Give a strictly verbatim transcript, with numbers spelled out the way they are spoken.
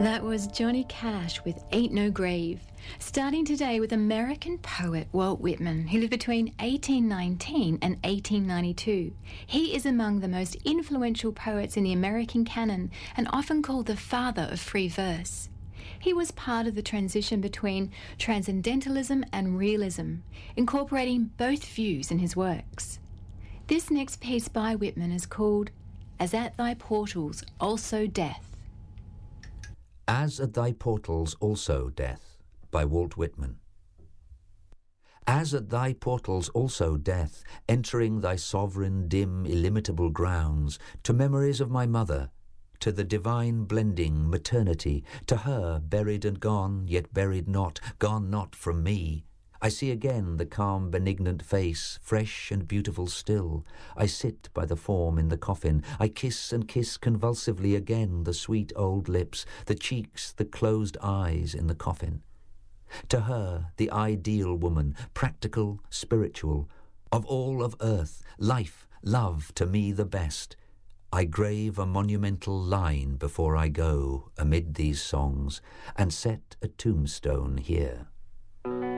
That was Johnny Cash with Ain't No Grave. Starting today with American poet Walt Whitman, who lived between eighteen nineteen and eighteen ninety-two. He is among the most influential poets in the American canon and often called the father of free verse. He was part of the transition between transcendentalism and realism, incorporating both views in his works. This next piece by Whitman is called As at Thy Portals Also Death. As at Thy Portals Also Death, by Walt Whitman. As at Thy portals also death, entering Thy sovereign, dim, illimitable grounds, to memories of my mother, to the divine blending maternity, to her buried and gone, yet buried not, gone not from me. I see again the calm, benignant face, fresh and beautiful still. I sit by the form in the coffin. I kiss and kiss convulsively again the sweet old lips, the cheeks, the closed eyes in the coffin. To her, the ideal woman, practical, spiritual, of all of earth, life, love, to me the best, I grave a monumental line before I go amid these songs, and set a tombstone here.